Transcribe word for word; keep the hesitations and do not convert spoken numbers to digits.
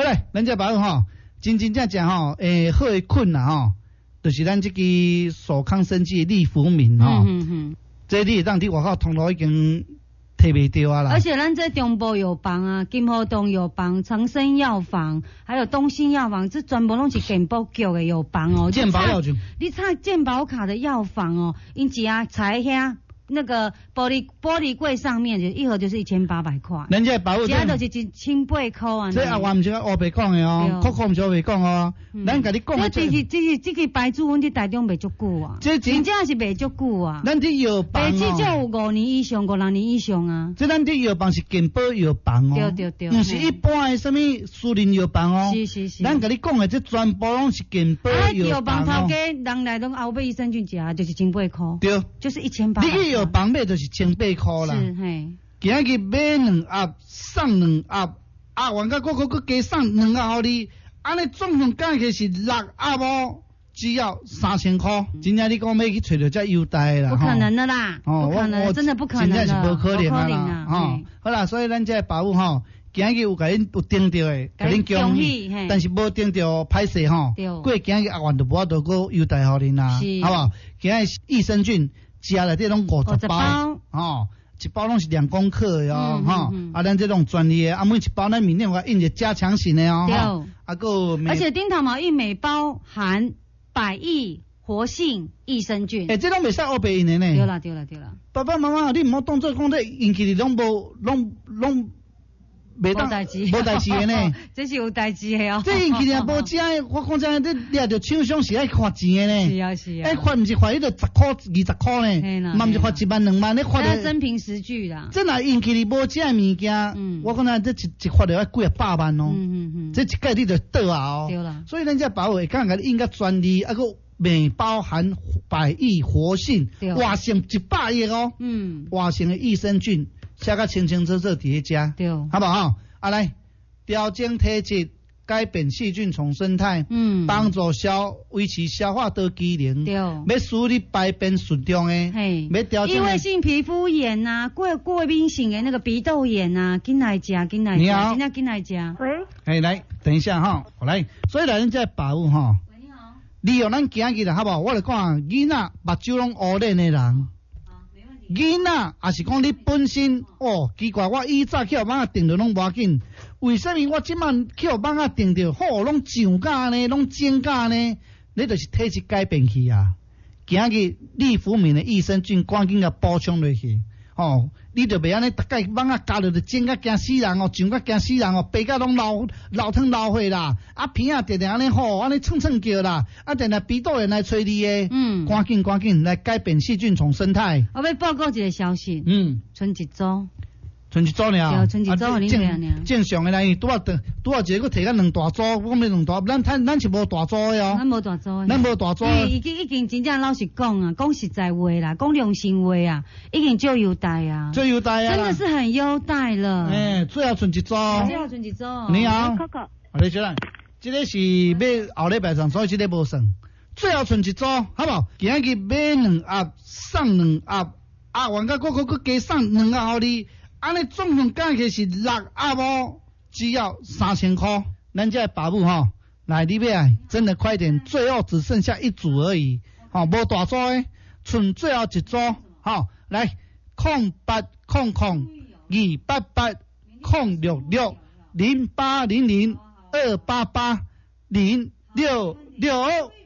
来，咱这保吼，真真正正吼，诶，好诶困啦吼，就是咱这个手康生技利福敏吼，嗯嗯嗯，这你当伫外口通路已经摕袂到啊啦。 而且咱这中部药房啊、金河东药房、长生药房，还有东兴药房，这全部拢是健保局的药房哦。 健保药局， 你插健保卡的药房哦，因只啊才遐。那个玻璃玻璃柜上面就一盒就是一千八百块， 人家保护其他都是一千八块啊。 这阿我唔是我白讲的哦，酷酷唔是我白讲哦，咱甲你讲。 这这是这是这个牌子，阮伫台中卖足久啊，真正是卖足久啊。 咱伫药房哦， 牌子就有五年以上、五六年以上啊。 这咱伫药房是健保药房哦， 对对对， 唔是一般的什么私人药房哦。 是是是。 咱甲你讲的这全部拢是健保药房哦。啊， 药房头家人来拢后尾益生菌食就是千八块。 对， 就是一千八。 你去药房买就是。千八块啦， 是嘿。 今日买两盒，送两盒，啊，原甲佫佫佫加送两盒互你，安尼总共加起是六盒哦，只要三千块。真正你讲要去找到这优待啦， 不可能的啦，不可能，真的不可能的， 真正是无可能啦， 吼。好啦，所以咱这保护吼，今日有甲恁有盯到的，甲恁恭喜，但是无盯到歹势吼，过今日阿元就无法度佫优待互恁啦，好不好？今日益生菌。加内底拢五十包，哦，一包拢是两公克哟，哈、嗯嗯，啊，咱这种专业，啊，每一包咱面面我印着加强型的哦，哈，啊个， 而且丁头毛印每包含百亿活性益生菌， 诶、欸，这拢袂使黑白印的呢， 对啦对啦对啦， 爸爸妈妈，你唔好当作讲这引起你拢无拢拢。 无代志， 无代志的呢， 这是有代志的哦。 这引起你无正，我讲真，你掠着厂商是爱花钱的呢。 是啊是啊。 哎，花唔是花迄个十块、二十块呢，嘛唔是花一万两万，你花的。真凭实据啦。 这若引起你无正物件，嗯，我讲真，这一一花着要几啊百万哦。嗯嗯嗯。这一届你就倒啊哦。 对啦。 所以咱这保会讲个应该专利，啊个每包含百亿活性，活性一百亿哦。嗯。活性的益生菌。写个清清楚楚伫遐食，好不好？啊来，调整体质，改变细菌丛生态，嗯，帮助消维持消化道机能，对，要使你排便顺畅诶，嘿，要调整。异位性皮肤炎呐、啊，过过敏性的那个鼻窦炎呐、啊，紧来食，紧来食，真正紧来食。 喂， 哎来，等一下哈，我来，所以来人在保护哈。喂，你好。利用咱今日啦，好不好？我来讲，囡仔目睭拢乌脸的人。囡仔也是讲你本身哦，奇怪，我以早去互网定着拢无要紧，为什么我即晚去互网定着好拢上架呢，拢增加呢？你就是体质改变去啊！今日利福敏的益生菌赶紧甲补充落去，哦，你就袂安尼，逐摆网啊加落就增甲惊死人哦，上甲惊死人哦，白甲拢老老汤老血啦，啊鼻啊定定安尼吼，安尼蹭蹭叫啦，啊定定鼻窦炎来催你诶，嗯，赶紧赶紧来改变细菌丛生态。 我要报告一个消息，嗯，剩一组。 剩一组尔， 对，剩一组互恁听尔。 正常诶啦，拄啊拄啊一个摕个两大组，我讲两大，咱咱咱是无大组诶哦。 咱无大组诶。 咱无大组。 已经已经真正老实讲啊，讲实在话啦，讲良心话啊，已经最优待啊。 最优待啊。 真的是很优待了。 诶，最后剩一组。 最后剩一组。 你好。 哥哥。 你小兰，这个是要后礼拜上，所以这个无算。最后剩一组，好不好？今日买两盒，送两盒，啊，原甲佫佫佫加送两盒互你。安尼总共加起是六盒哦，只要三千块。咱这爸母吼，来你要来，真的快点，最后只剩下一组而已，吼、哦，无大组诶，剩最后一组，吼，来，空八空空二八八空六六零八零零二八八零六六。